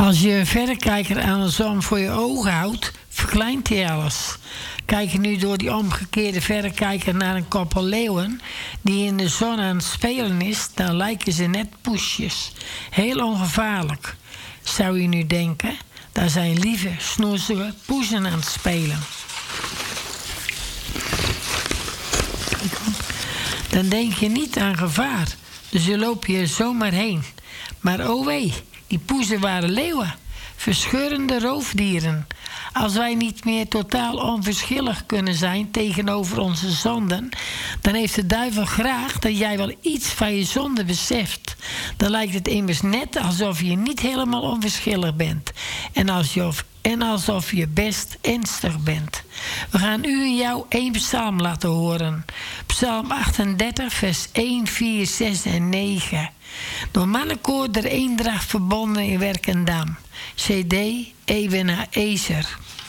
Als je een verrekijker aan de zon voor je ogen houdt, verkleint hij alles. Kijk je nu door die omgekeerde verrekijker naar een koppel leeuwen die in de zon aan het spelen is, dan lijken ze net poesjes. Heel ongevaarlijk, zou je nu denken. Daar zijn lieve, snoezige poezen aan het spelen. Dan denk je niet aan gevaar, dus je loopt je er zomaar heen. Maar oh wee, die poezen waren leeuwen, verscheurende roofdieren. Als wij niet meer totaal onverschillig kunnen zijn tegenover onze zonden, dan heeft de duivel graag dat jij wel iets van je zonde beseft. Dan lijkt het immers net alsof je niet helemaal onverschillig bent. En alsof je best ernstig bent. We gaan u en jou 1 psalm laten horen. Psalm 38, vers 1, 4, 6 en 9. Door mannenkoor der Eendracht verbonden in Werkendam. CD Ebenezer.